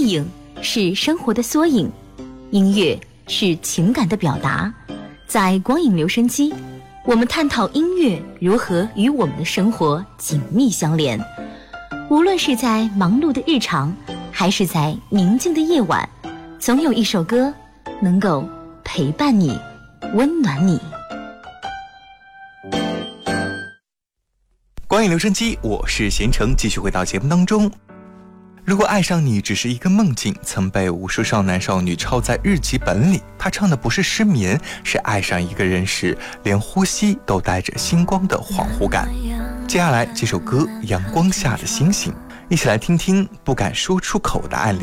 影是生活的缩影，音乐是情感的表达。在光影留声机，我们探讨音乐如何与我们的生活紧密相连。无论是在忙碌的日常，还是在宁静的夜晚，总有一首歌能够陪伴你，温暖你。 光影留声机，我是贤成，继续回到节目当中。如果爱上你只是一个梦境，曾被无数少男少女抄在日记本里。他唱的不是失眠，是爱上一个人时连呼吸都带着星光的恍惚感。接下来这首歌《阳光下的星星》，一起来听听不敢说出口的暗恋。